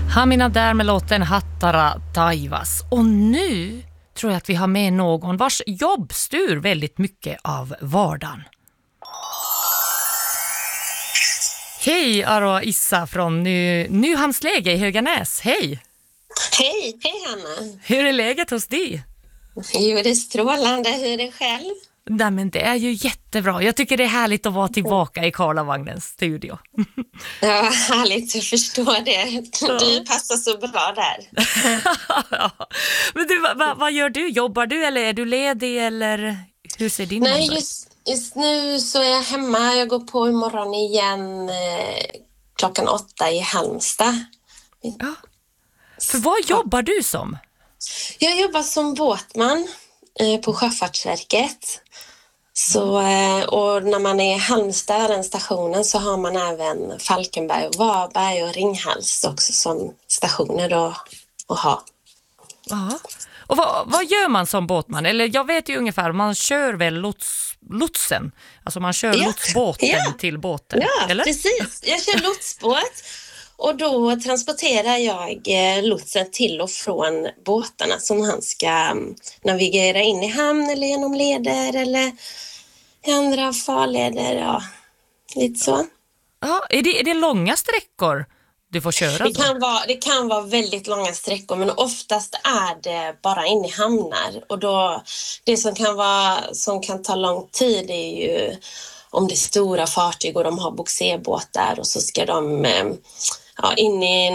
Hamina där med låten Hattara Taivas. Och nu tror jag att vi har med någon vars jobb styr väldigt mycket av vardagen. Hej Aroa Issa från Nyhamnsläge i Höganäs. Hej! Hej Hanna. Hur är läget hos dig? Jo, det är strålande. Hur är det själv? Nej, men det är ju jättebra. Jag tycker det är härligt att vara tillbaka i Karlavagnens studio. Ja, härligt att förstå det. Du passar så bra där. Ja. Men du, vad gör du? Jobbar du eller är du ledig eller hur ser din Nej, måndag? just nu så är jag hemma. Jag går på imorgon igen 8:00 i Halmstad. Ja. För vad jobbar du som? Jag jobbar som båtman på Sjöfartsverket. Så, och när man är i Halmstad, den stationen, så har man även Falkenberg och Varberg och Ringhals också som stationer då att ha. Ja. Och vad gör man som båtman? Eller jag vet ju ungefär, man kör väl lotsen. Alltså man kör lotsbåten till båten. Ja, eller? Precis. Jag kör lotsbåt och då transporterar jag lotsen till och från båtarna som han ska navigera in i hamn eller genom leder eller i andra farleder. Ja, lite så. Ja, är det långa sträckor du får köra då? Det kan vara väldigt långa sträckor, men oftast är det bara in i hamnar. Och då, det som kan ta lång tid är ju om det är stora fartyg och de har bogserbåtar och så ska de in i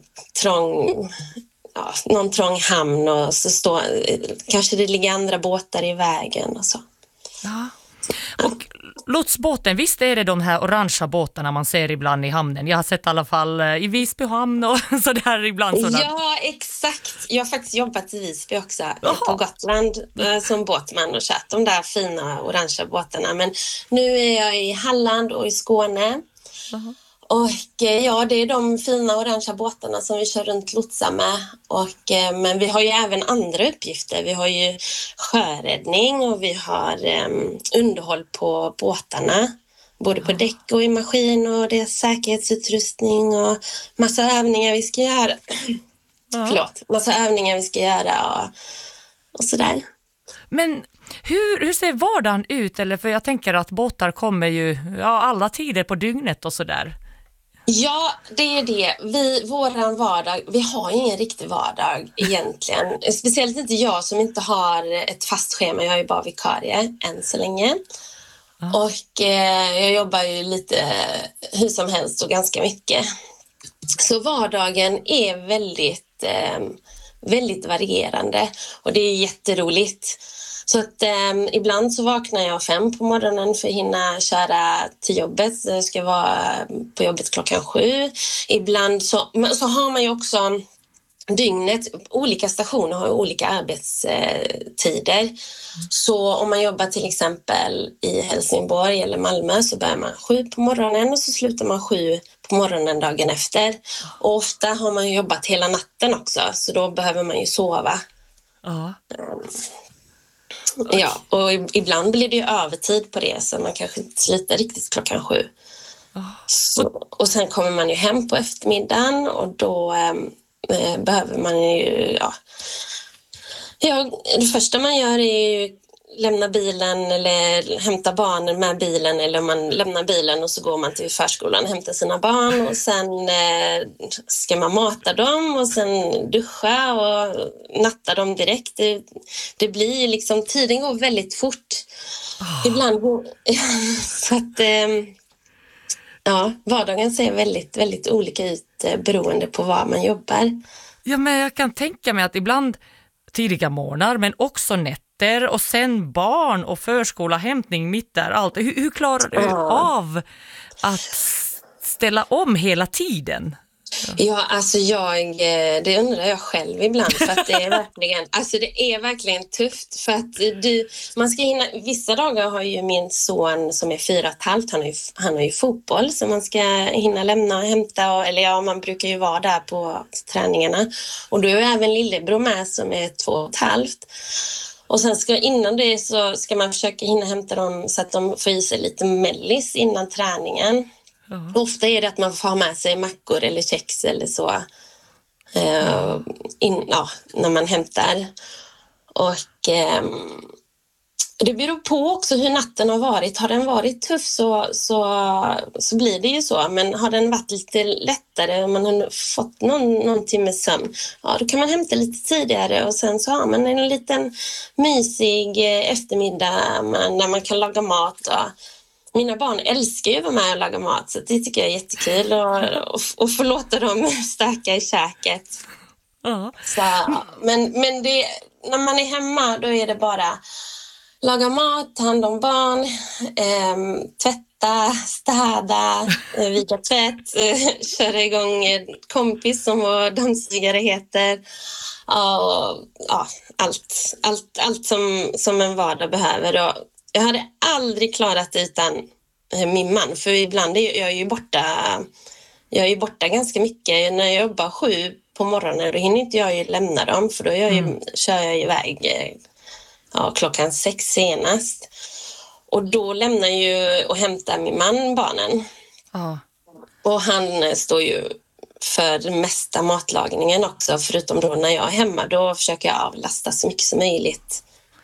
någon trång hamn och så kanske det ligger andra båtar i vägen och så. Ja. Och lotsbåten, visst är det de här orangea båtarna man ser ibland i hamnen? Jag har sett i alla fall i Visby hamn och sådär ibland. Sådär. Ja, exakt. Jag har faktiskt jobbat i Visby också på Gotland som båtman och kört de där fina orangea båtarna. Men nu är jag i Halland och i Skåne. Och ja, det är de fina orangea båtarna som vi kör runt lotsar med. Men vi har ju även andra uppgifter. Vi har ju sjöräddning och vi har underhåll på båtarna. Både på däck och i maskin och det är säkerhetsutrustning och massa övningar vi ska göra. Massa övningar vi ska göra och sådär. Men hur ser vardagen ut? Eller för jag tänker att båtar kommer ju alla tider på dygnet och sådär. Ja, det är det. Våran vardag, vi har ju ingen riktig vardag egentligen. Speciellt inte jag som inte har ett fast schema. Jag är ju bara vikarie än så länge. Och jag jobbar ju lite hur som helst och ganska mycket. Så vardagen är väldigt varierande och det är jätteroligt. Så att ibland så vaknar jag 5 på morgonen för att hinna köra till jobbet. Jag ska vara på jobbet 7:00. Ibland så har man ju också dygnet. Olika stationer har olika arbetstider. Så om man jobbar till exempel i Helsingborg eller Malmö så börjar man 7 på morgonen och så slutar man 7 på morgonen dagen efter. Och ofta har man jobbat hela natten också så då behöver man ju sova. Ja, och ibland blir det ju övertid på det så man kanske inte slutar riktigt 7:00. Och sen kommer man ju hem på eftermiddagen och då behöver man ju, det första man gör är ju lämna bilen eller hämta barnen med bilen eller man lämnar bilen och så går man till förskolan och hämtar sina barn och sen ska man mata dem och sen duscha och natta dem direkt. Det blir liksom, tiden går väldigt fort. Ibland så att vardagen ser väldigt, väldigt olika ut beroende på var man jobbar. Ja, men jag kan tänka mig att ibland tidiga morgnar men också nätter och sen barn och förskola, hämtning mitt där allt. Hur klarar du av att ställa om hela tiden? Ja, alltså det undrar jag själv ibland för att det är verkligen tufft för att man ska hinna, vissa dagar har ju min son som är 4,5, han har ju fotboll så man ska hinna lämna och hämta man brukar ju vara där på träningarna och då är även lillebror med som är 2,5 och sen innan det så ska man försöka hinna hämta dem så att de får i sig lite mellis innan träningen. Ofta är det att man får ha med sig mackor eller kex eller så när man hämtar. Och det beror på också hur natten har varit. Har den varit tuff så blir det ju så. Men har den varit lite lättare och man har fått någon timmes sömn, då kan man hämta lite tidigare och sen så har man en liten mysig eftermiddag när man kan laga mat. Mina barn älskar ju att vara med och laga mat, så det tycker jag är jättekul och få låta dem stöka i käket. Så, men när man är hemma då är det bara laga mat, ta hand om barn, tvätta, städa, vika tvätt, köra igång en kompis som vår dammsugare heter. Allt som en vardag behöver. Och jag hade aldrig klarat det utan min man, för ibland är jag ju borta ganska mycket. När jag jobbar 7 på morgonen då hinner inte jag ju lämna dem, för då kör jag iväg klockan 6 senast. Och då lämnar ju och hämtar min man barnen. Och han står ju för den mesta matlagningen också, förutom då när jag är hemma. Då försöker jag avlasta så mycket som möjligt.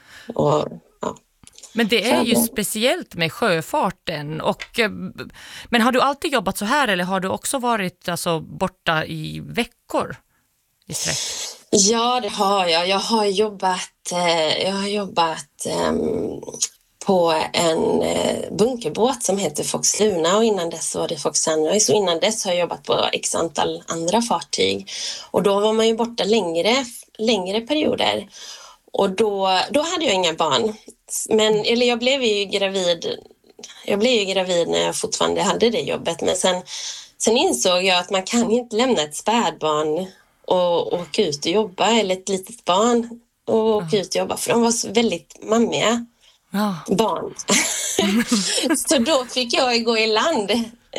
Men det är ju speciellt med sjöfarten. Men har du alltid jobbat så här, eller har du också varit borta i veckor i sträck? Ja, det har jag. Jag har jobbat på en bunkerbåt som heter Fox Luna, och innan dess var det Fox Sunrise, och innan dess har jag jobbat på x antal andra fartyg. Och då var man ju borta längre perioder. Och då hade jag inga barn. Jag blev ju gravid när jag fortfarande hade det jobbet. Men sen insåg jag att man kan inte lämna ett spädbarn och åka ut och jobba, eller ett litet barn och åka ut och jobba, för de var så väldigt mammiga barn. Så då fick jag gå i land.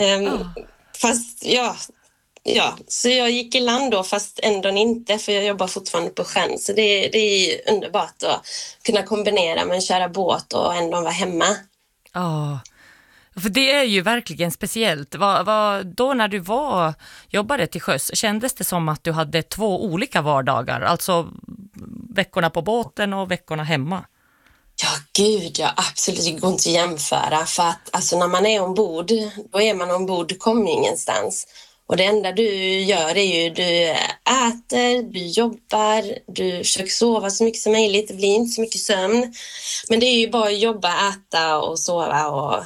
Så jag gick i land då, fast ändå inte, för jag jobbar fortfarande på sjön. Så det är underbart att kunna kombinera med att köra båt och ändå vara hemma. För det är ju verkligen speciellt. Då när du jobbade till sjöss, kändes det som att du hade 2 olika vardagar? Alltså veckorna på båten och veckorna hemma? Ja, gud, ja, absolut. Det går inte att jämföra. För att när man är ombord, då är man ombord, du kommer ingenstans. Och det enda du gör är ju du äter, du jobbar, du försöker sova så mycket som möjligt. Det blir inte så mycket sömn. Men det är ju bara att jobba, äta och sova. Och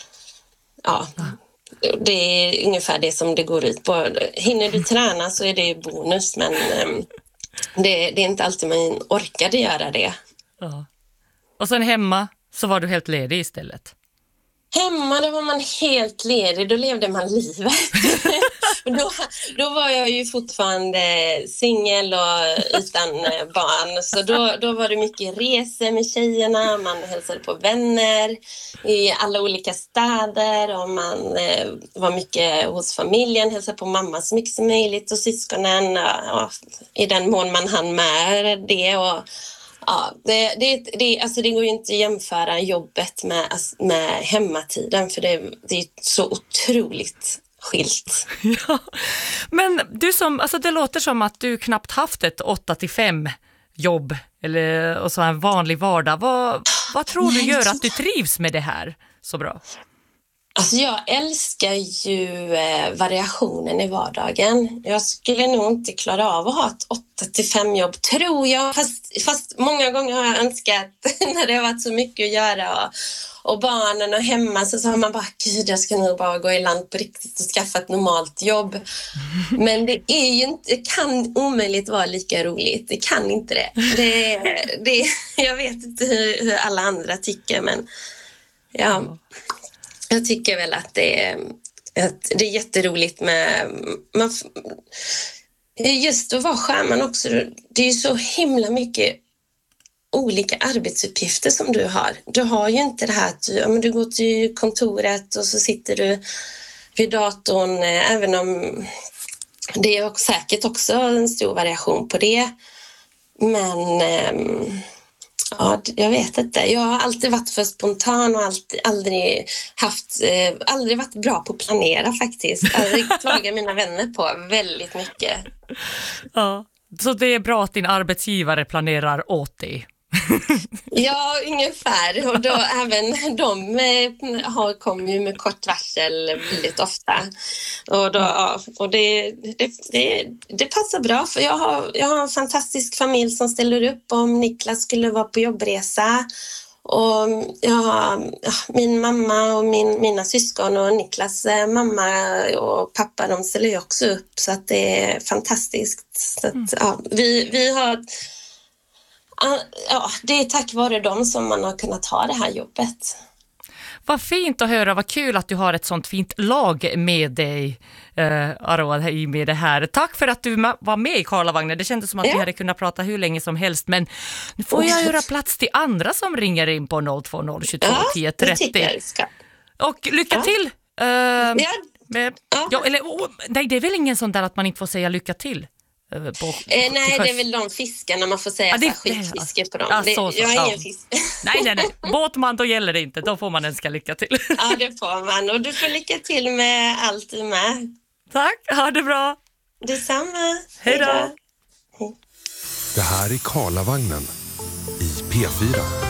det är ungefär det som det går ut på. Hinner du träna så är det bonus, men det är inte alltid man orkade göra det. Och sen hemma så var du helt ledig istället? Hemma då var man helt ledig, då levde man livet. Då var jag ju fortfarande singel och utan barn. Så då var det mycket resor med tjejerna, man hälsade på vänner i alla olika städer, och man var mycket hos familjen, hälsade på mamma så mycket som möjligt och syskonen, i den mån man hann med det. Och det går ju inte att jämföra jobbet med hemmatiden, för det är så otroligt skilt. Ja, men det låter som att du knappt haft ett 8-5 jobb och så en vanlig vardag. Vad tror du gör att du trivs med det här så bra? Alltså jag älskar ju variationen i vardagen. Jag skulle nog inte klara av att ha ett 8-5 jobb, tror jag. Fast många gånger har jag önskat, när det har varit så mycket att göra och barnen och hemma, så har man bara, gud, jag ska nog bara gå i land på riktigt och skaffa ett normalt jobb. Men det kan omöjligt vara lika roligt. Det kan inte det. Jag vet inte hur alla andra tycker, men ja. Jag tycker väl att det är jätteroligt med just att vara sjöman också. Det är ju så himla mycket olika arbetsuppgifter som du har. Du har ju inte det här att du går till kontoret och så sitter du vid datorn, även om det är säkert också en stor variation på det. Men Ja, jag vet inte. Jag har alltid varit för spontan och aldrig varit bra på att planera faktiskt. Det klagar mina vänner på väldigt mycket. Ja. Så det är bra att din arbetsgivare planerar åt dig. Ja, ungefär. Och då även de kommer ju med kort varsel väldigt ofta. Och det passar bra, för jag har en fantastisk familj som ställer upp om Niklas skulle vara på jobbresa. Och min mamma och mina syskon och Niklas mamma och pappa, de ställer ju också upp, så att det är fantastiskt. Så att, vi har... Ja, det är tack vare dem som man har kunnat ha det här jobbet. Vad fint att höra, vad kul att du har ett sånt fint lag med dig, Aroa, med det här. Tack för att du var med i Karlavagnen. Det kändes som att vi hade kunnat prata hur länge som helst, men nu får jag göra plats till andra som ringer in på 020 22 10 30. Det tycker jag ska. Och lycka till! Nej, det är väl ingen sån där att man inte får säga lycka till? Nej, det är väl de fiskarna man får säga skitfiske på dem. Jag är ingen fisk. Nej. Båtman, då gäller det inte. Då får man önska lycka till. Ja, det får man. Och du får lycka till med allt du med. Tack, ha det bra. Detsamma. Hej då. Det här är Karlavagnen i P4.